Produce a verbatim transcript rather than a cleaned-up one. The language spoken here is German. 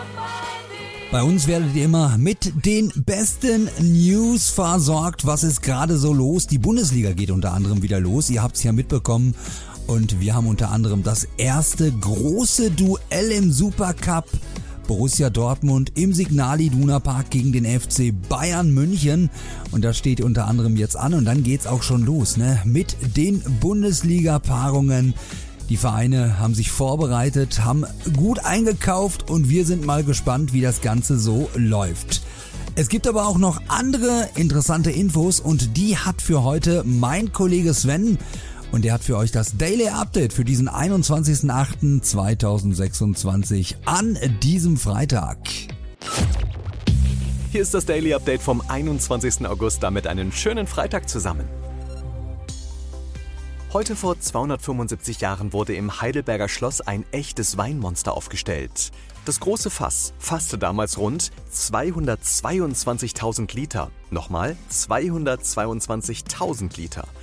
Bei uns werdet ihr immer mit den besten News versorgt. Was ist gerade so los? Die Bundesliga geht unter anderem wieder los. Ihr habt es ja mitbekommen. Und wir haben unter anderem das erste große Duell im Supercup. Borussia Dortmund im Signal Iduna Park gegen den F C Bayern München. Und das steht unter anderem jetzt an. Und dann geht's auch schon los, ne? Mit den Bundesliga-Paarungen. Die Vereine haben sich vorbereitet, haben gut eingekauft und wir sind mal gespannt, wie das Ganze so läuft. Es gibt aber auch noch andere interessante Infos und die hat für heute mein Kollege Sven und der hat für euch das Daily Update für diesen einundzwanzigsten achten zweitausendsechsundzwanzig an diesem Freitag. Hier ist das Daily Update vom einundzwanzigsten August, damit einen schönen Freitag zusammen. Heute vor zweihundertfünfundsiebzig Jahren wurde im Heidelberger Schloss ein echtes Weinmonster aufgestellt. Das große Fass fasste damals rund zweihundertzweiundzwanzigtausend Liter. Nochmal zweihundertzweiundzwanzigtausend Liter.